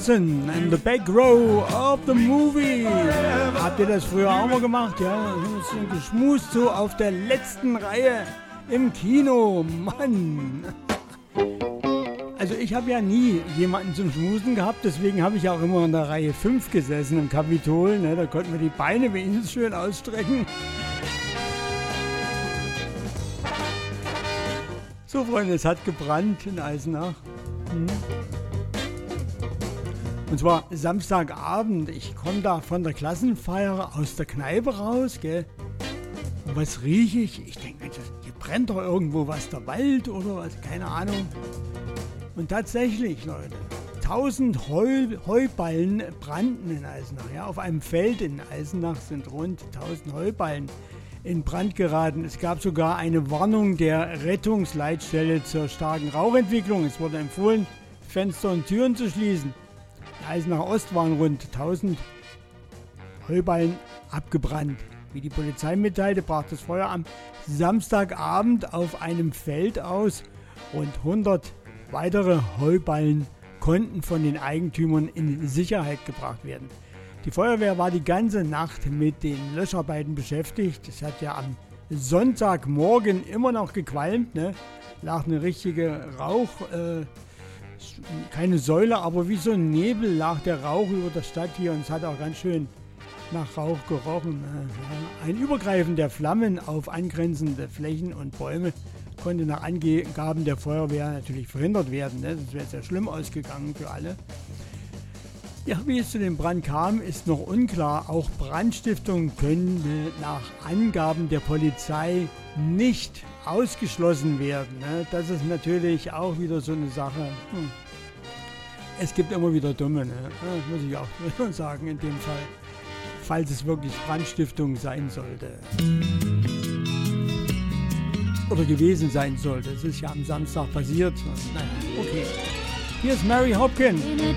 Harrison in the back row of the movie. Habt ihr das früher auch mal gemacht? Ja, geschmust so auf der letzten Reihe im Kino. Mann! Also ich habe ja nie jemanden zum Schmusen gehabt, deswegen habe ich auch immer in der Reihe 5 gesessen im Kapitol. Ne? Da konnten wir die Beine wenigstens schön ausstrecken. So, Freunde, es hat gebrannt in Eisenach. Und zwar Samstagabend. Ich komme da von der Klassenfeier aus der Kneipe raus, gell? Und was rieche ich? Ich denke, hier brennt doch irgendwo was, der Wald oder was, keine Ahnung. Und tatsächlich, Leute, 1000 Heuballen brannten in Eisenach. Ja, auf einem Feld in Eisenach sind rund 1000 Heuballen in Brand geraten. Es gab sogar eine Warnung der Rettungsleitstelle zur starken Rauchentwicklung. Es wurde empfohlen, Fenster und Türen zu schließen. In Eisenach Ost waren rund 1000 Heuballen abgebrannt. Wie die Polizei mitteilte, brach das Feuer am Samstagabend auf einem Feld aus. Rund 100 weitere Heuballen konnten von den Eigentümern in Sicherheit gebracht werden. Die Feuerwehr war die ganze Nacht mit den Löscharbeiten beschäftigt. Es hat ja am Sonntagmorgen immer noch gequalmt, ne? Lag eine richtige Rauch, keine Säule, aber wie so ein Nebel lag der Rauch über der Stadt hier und es hat auch ganz schön nach Rauch gerochen. Ein Übergreifen der Flammen auf angrenzende Flächen und Bäume konnte nach Angaben der Feuerwehr natürlich verhindert werden. Ne? Das wäre sehr schlimm ausgegangen für alle. Ja, wie es zu dem Brand kam, ist noch unklar. Auch Brandstiftung können nach Angaben der Polizei nicht ausgeschlossen werden. Ne? Das ist natürlich auch wieder so eine Sache. Es gibt immer wieder Dumme, ne? Das muss ich auch sagen in dem Fall, falls es wirklich Brandstiftung sein sollte. Oder gewesen sein sollte. Es ist ja am Samstag passiert. Naja, okay. Hier ist Mary Hopkin.